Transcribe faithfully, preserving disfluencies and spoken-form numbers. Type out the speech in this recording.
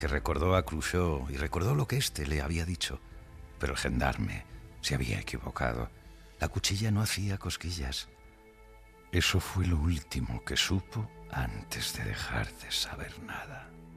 que recordó a Cruchot y recordó lo que éste le había dicho. Pero el gendarme se había equivocado. La cuchilla no hacía cosquillas. Eso fue lo último que supo antes de dejar de saber nada.